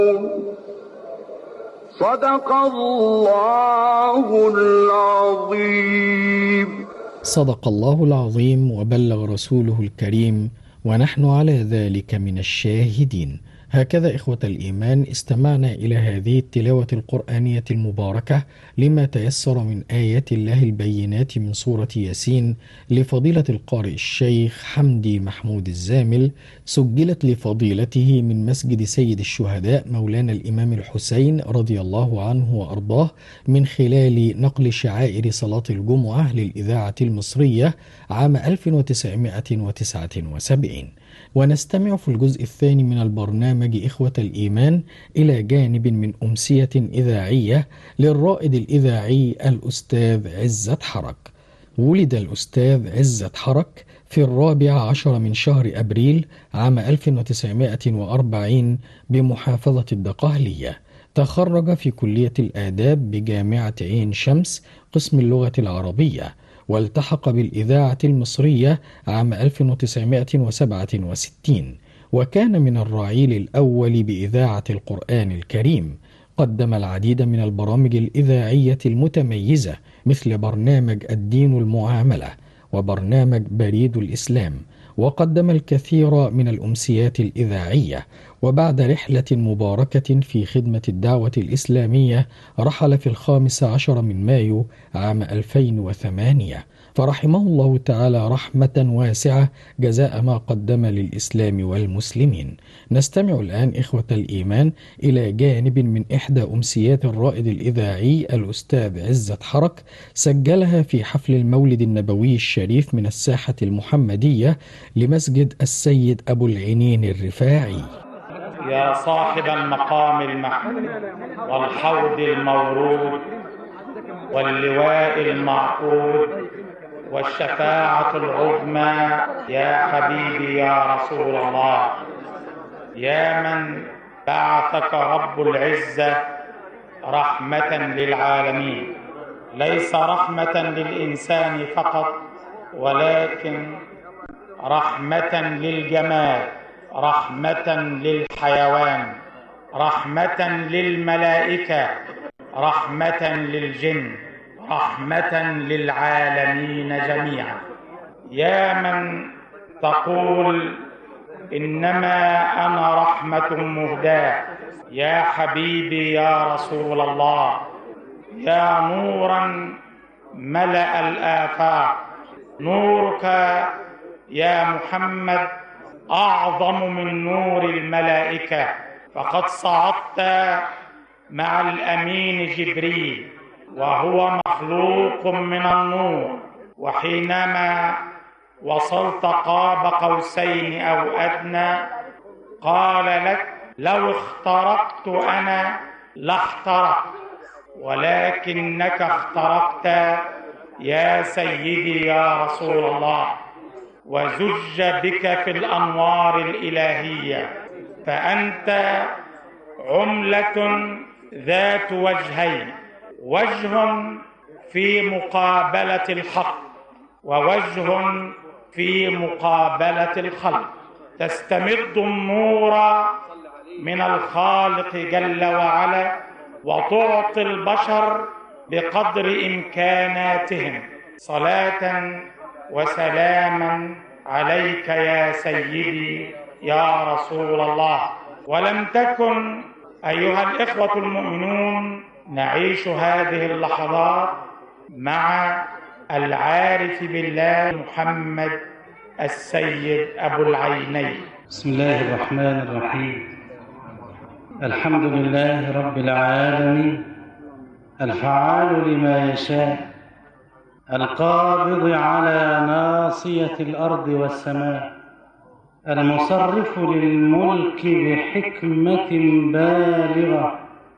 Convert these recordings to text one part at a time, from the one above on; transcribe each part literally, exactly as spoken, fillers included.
صدق الله العظيم. صدق الله العظيم وبلغ رسوله الكريم، ونحن على ذلك من الشاهدين. هكذا إخوة الإيمان استمعنا إلى هذه التلاوة القرآنية المباركة لما تيسر من آيات الله البينات من سورة ياسين لفضيلة القارئ الشيخ حمدي محمود الزامل، سجلت لفضيلته من مسجد سيد الشهداء مولانا الإمام الحسين رضي الله عنه وأرضاه، من خلال نقل شعائر صلاة الجمعة للإذاعة المصرية عام ألف وتسعمائة وتسعة وسبعين. ونستمع في الجزء الثاني من البرنامج إخوة الإيمان إلى جانب من أمسية إذاعية للرائد الإذاعي الأستاذ عزت حرك. ولد الأستاذ عزت حرك في الرابع عشر من شهر أبريل عام ألف وتسعمائة وأربعين بمحافظة الدقهلية. تخرج في كلية الآداب بجامعة عين شمس قسم اللغة العربية، والتحق بالإذاعة المصرية عام ألف وتسعمائة وسبعة وستين، وكان من الرعيل الأول بإذاعة القرآن الكريم. قدم العديد من البرامج الإذاعية المتميزة مثل برنامج الدين المعاملة وبرنامج بريد الإسلام، وقدم الكثير من الأمسيات الإذاعية. وبعد رحلة مباركة في خدمة الدعوة الإسلامية رحل في الخامس عشر من مايو عام ألفين وثمانية، فرحمه الله تعالى رحمة واسعة جزاء ما قدم للإسلام والمسلمين. نستمع الآن إخوة الإيمان إلى جانب من إحدى أمسيات الرائد الإذاعي الأستاذ عزت حرك، سجلها في حفل المولد النبوي الشريف من الساحة المحمدية لمسجد السيد أبو العينين الرفاعي. يا صاحب المقام المحمود والحوض المورود واللواء المعقود والشفاعة العظمى، يا حبيبي يا رسول الله، يا من بعثك رب العزة رحمة للعالمين، ليس رحمة للإنسان فقط ولكن رحمة للجماد، رحمة للحيوان، رحمة للملائكة، رحمة للجن، رحمة للعالمين جميعا. يا من تقول إنما أنا رحمة مهداة، يا حبيبي يا رسول الله، يا نورا ملأ الآفاق، نورك يا محمد أعظم من نور الملائكة، فقد صعدت مع الأمين جبريل وهو مخلوق من النور، وحينما وصلت قاب قوسين أو أدنى قال لك لو اخترقت أنا لاحترقت، ولكنك اخترقت يا سيدي يا رسول الله، وزج بك في الأنوار الإلهية، فأنت عملة ذات وجهين، وجه في مقابلة الحق ووجه في مقابلة الخلق، تستمد النور من الخالق جل وعلا وتعطي البشر بقدر إمكاناتهم. صلاة وسلاما عليك يا سيدي يا رسول الله. ولم تكن أيها الإخوة المؤمنون نعيش هذه اللحظات مع العارف بالله محمد السيد أبو العينين. بسم الله الرحمن الرحيم. الحمد لله رب العالمين، الفعال لما يشاء، القابض على ناصية الأرض والسماء، المصرف للملك بحكمة بالغة،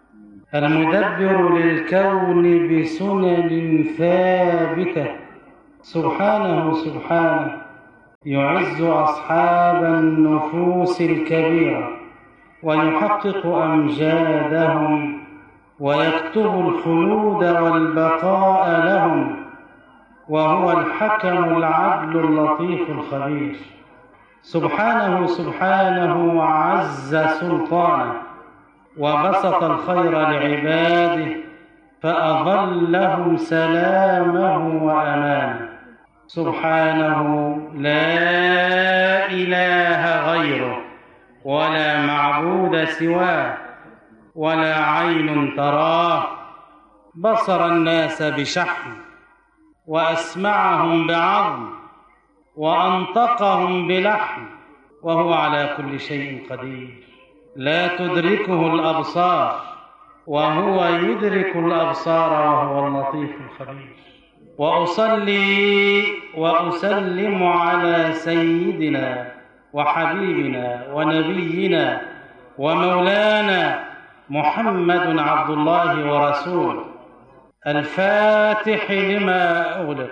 المدبر للكون بسنن ثابتة. سبحانه سبحانه يعز أصحاب النفوس الكبيرة ويحقق أمجادهم ويكتب الخلود والبقاء لهم، وهو الحكم العدل اللطيف الخبير. سبحانه سبحانه عز سلطانه وبسط الخير لعباده فأظلهم سلامه وأمانه. سبحانه لا إله غيره ولا معبود سواه ولا عين تراه. بصر الناس بشحم وأسمعهم بعظم وأنطقهم بلحم وهو على كل شيء قدير. لا تدركه الأبصار وهو يدرك الأبصار وهو اللطيف الخبير. وأصلي وأسلم على سيدنا وحبيبنا ونبينا ومولانا محمد عبد الله ورسوله، الفاتح لما أغلق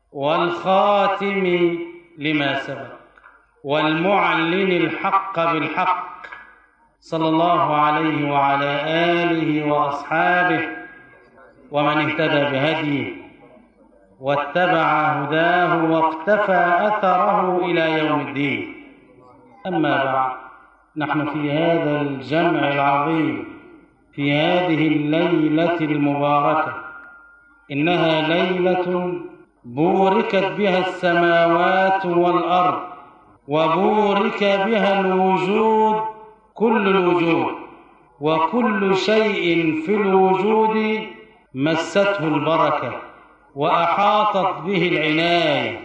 والخاتم لما سبق والمعلن الحق بالحق، صلى الله عليه وعلى آله وأصحابه ومن اهتدى بهديه واتبع هداه واقتفى أثره إلى يوم الدين. أما بعد، نحن في هذا الجمع العظيم في هذه الليلة المباركة، إنها ليلة بوركت بها السماوات والأرض وبورك بها الوجود كل الوجود، وكل شيء في الوجود مسته البركة وأحاطت به العناية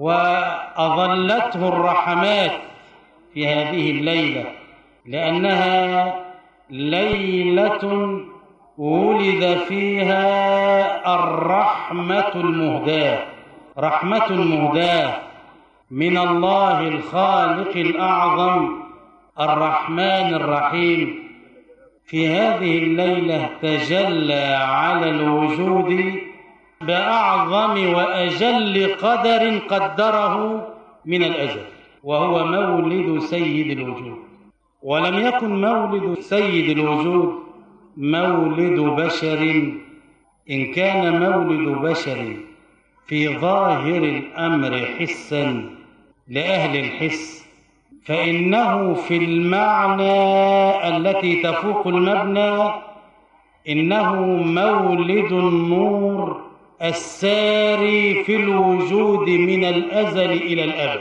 وأظلته الرحمات في هذه الليلة، لأنها ليلة ولد فيها الرحمة المهداة، رحمة مهداة من الله الخالق الأعظم الرحمن الرحيم. في هذه الليلة تجلى على الوجود بأعظم وأجل قدر قدره من الأزل، وهو مولد سيد الوجود. ولم يكن مولد سيد الوجود مولد بشر، إن كان مولد بشر في ظاهر الأمر حسا لأهل الحس، فإنه في المعنى التي تفوق المبنى إنه مولد النور الساري في الوجود من الأزل إلى الأبد،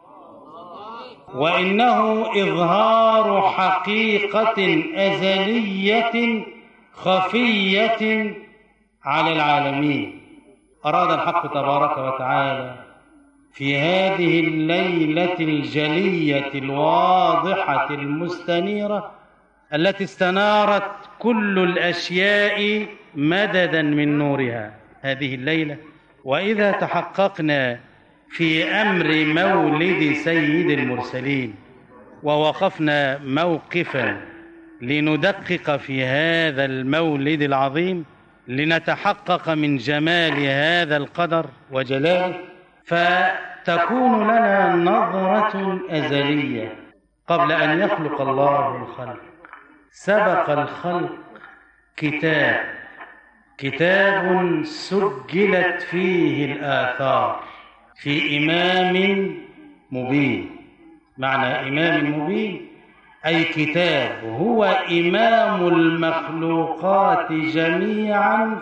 وإنه إظهار حقيقة أزلية خفية على العالمين. أراد الحق تبارك وتعالى في هذه الليلة الجلية الواضحة المستنيرة التي استنارت كل الأشياء مددا من نورها، هذه الليلة وإذا تحققنا في أمر مولد سيد المرسلين ووقفنا موقفا لندقق في هذا المولد العظيم لنتحقق من جمال هذا القدر وجلاله، فتكون لنا نظرة أزلية قبل أن يخلق الله الخلق. سبق الخلق كتاب كتاب سجلت فيه الآثار في إمام مبين. معنى إمام مبين أي كتاب هو إمام المخلوقات جميعا،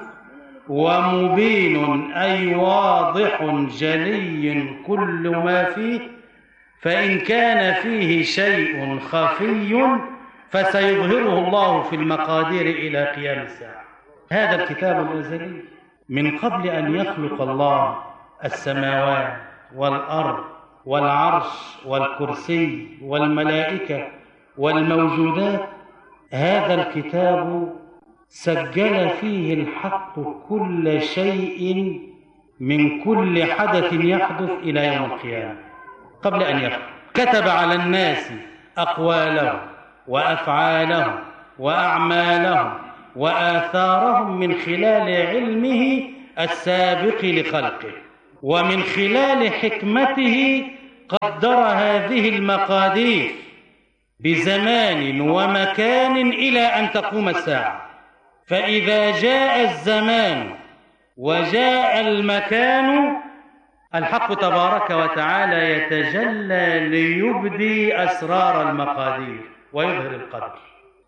ومبين أي واضح جلي كل ما فيه، فإن كان فيه شيء خفي فسيظهره الله في المقادير إلى قيام الساعة. هذا الكتاب الأزلي من قبل أن يخلق الله السماوات والأرض والعرش والكرسي والملائكة والموجودات، هذا الكتاب سجل فيه الحق كل شيء من كل حدث يحدث إلى يوم القيامة. قبل أن يخلق كتب على الناس أقوالهم وأفعالهم وأعمالهم وآثارهم من خلال علمه السابق لخلقه، ومن خلال حكمته قدر هذه المقادير بزمان ومكان إلى أن تقوم الساعة. فإذا جاء الزمان وجاء المكان، الحق تبارك وتعالى يتجلى ليبدي أسرار المقادير ويظهر القدر.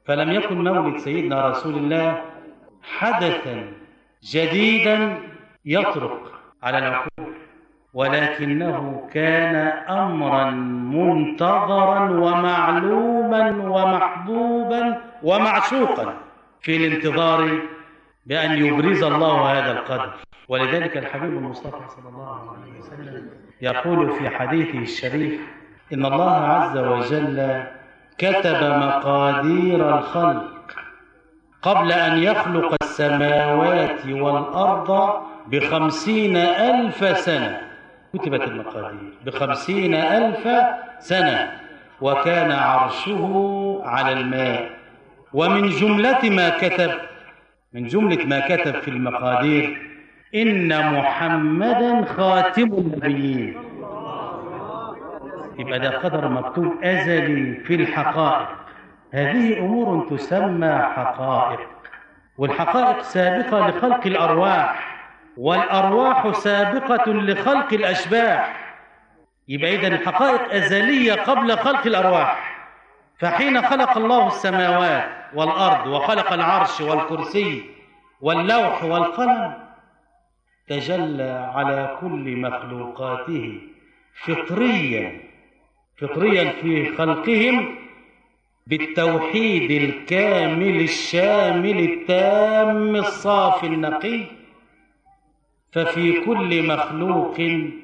فلم يكن مولد سيدنا رسول الله حدثا جديدا يطرق على العقول، ولكنه كان أمرا منتظرا ومعلوما ومحبوبا ومعشوقا في الانتظار بأن يبرز الله هذا القدر. ولذلك الحبيب المصطفى صلى الله عليه وسلم يقول في حديثه الشريف: إن الله عز وجل كتب مقادير الخلق قبل أن يخلق السماوات والأرض بخمسين ألف سنة. كتبت المقادير بخمسين ألف سنة، وكان عرشه على الماء. ومن جملة ما كتب من جملة ما كتب في المقادير: إن محمدا خاتم النبيين. يبقى ده قدر مكتوب أزلي في الحقائق. هذه أمور تسمى حقائق، والحقائق سابقة لخلق الأرواح، والأرواح سابقة لخلق الأشباح. يبقى إذن الحقائق أزلية قبل خلق الأرواح. فحين خلق الله السماوات والأرض وخلق العرش والكرسي واللوح والقلم، تجلى على كل مخلوقاته فطريا فطريا في خلقهم بالتوحيد الكامل الشامل التام الصافي النقي. ففي كل مخلوق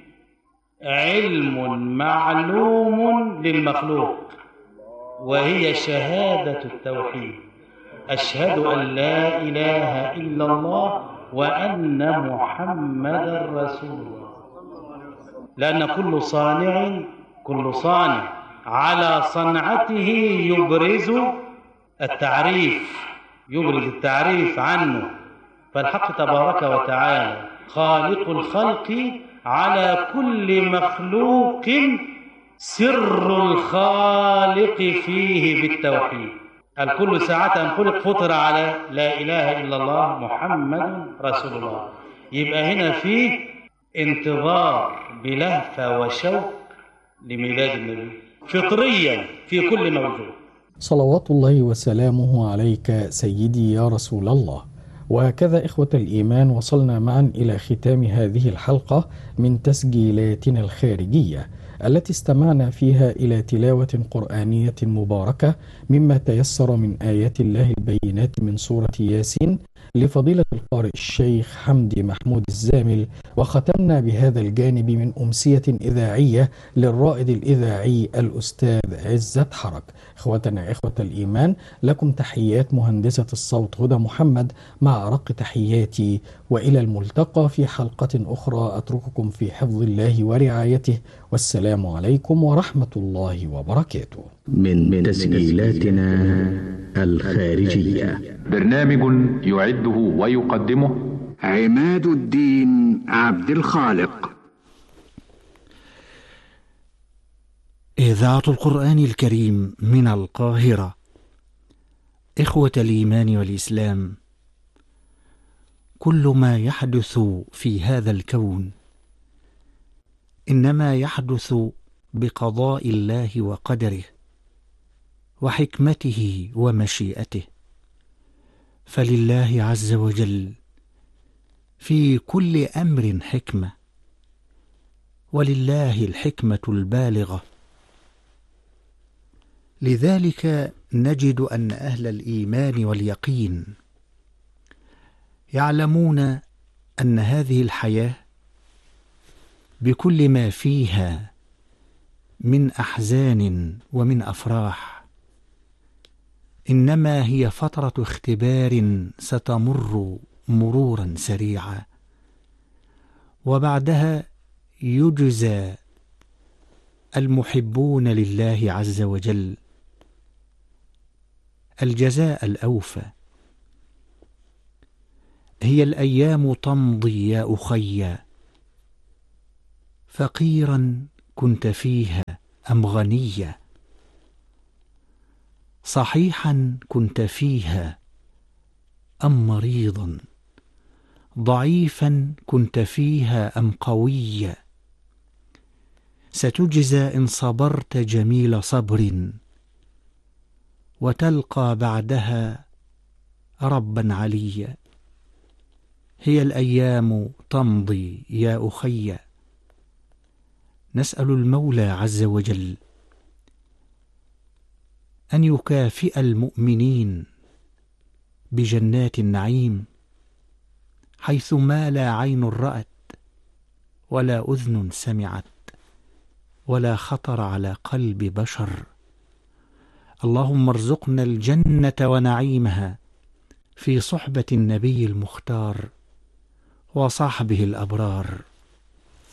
علم معلوم للمخلوق، وهي شهادة التوحيد: أشهد أن لا إله إلا الله وأن محمدا رسول الله. لأن كل صانع كل صانع على صنعته يبرز التعريف يبرز التعريف عنه. فالحق تبارك وتعالى خالق الخلق على كل مخلوق سر الخالق فيه بالتوحيد. الكل ساعة أن خلق فطر على لا إله إلا الله محمد رسول الله. يبقى هنا فيه انتظار بلهفة وشوق لميلاد النبي فطريا في كل موجود. صلوات الله وسلامه عليك سيدي يا رسول الله. وهكذا إخوة الإيمان وصلنا معا إلى ختام هذه الحلقة من تسجيلاتنا الخارجية، التي استمعنا فيها إلى تلاوة قرآنية مباركة مما تيسر من آيات الله البينات من سورة ياسين لفضيلة القارئ الشيخ حمدي محمود الزامل. وختمنا بهذا الجانب من أمسية إذاعية للرائد الإذاعي الأستاذ عزت حرك. إخوتنا إخوة الإيمان، لكم تحيات مهندسة الصوت هدى محمد مع أرق تحياتي، وإلى الملتقى في حلقة أخرى. أترككم في حفظ الله ورعايته، والسلام عليكم ورحمة الله وبركاته. من تسجيلاتنا الخارجية، برنامج يعده ويقدمه عماد الدين عبد الخالق. إذاعة القرآن الكريم من القاهرة. إخوة الإيمان والإسلام، كل ما يحدث في هذا الكون إنما يحدث بقضاء الله وقدره وحكمته ومشيئته. فلله عز وجل في كل أمر حكمة، ولله الحكمة البالغة. لذلك نجد أن أهل الإيمان واليقين يعلمون أن هذه الحياة بكل ما فيها من أحزان ومن أفراح إنما هي فترة اختبار ستمر مرورا سريعا، وبعدها يجزى المحبون لله عز وجل الجزاء الأوفى. هي الأيام تمضي يا أخي، فقيرا كنت فيها أم غنيا، صحيحا كنت فيها أم مريضا، ضعيفا كنت فيها أم قويا. ستجزى إن صبرت جميل صبر، وتلقى بعدها ربا عليا. هي الأيام تمضي يا أخي، نسأل المولى عز وجل أن يكافئ المؤمنين بجنات النعيم حيث ما لا عين رأت ولا أذن سمعت ولا خطر على قلب بشر. اللهم ارزقنا الجنة ونعيمها في صحبة النبي المختار وصحبه الأبرار.